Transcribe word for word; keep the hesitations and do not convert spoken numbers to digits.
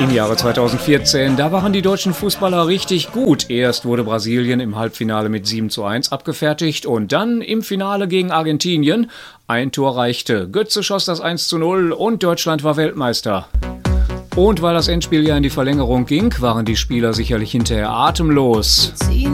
Im Jahre zweitausendvierzehn, da waren die deutschen Fußballer richtig gut. Erst wurde Brasilien im Halbfinale mit sieben zu eins abgefertigt und dann im Finale gegen Argentinien. Ein Tor reichte, Götze schoss das eins zu null und Deutschland war Weltmeister. Und weil das Endspiel ja in die Verlängerung ging, waren die Spieler sicherlich hinterher atemlos.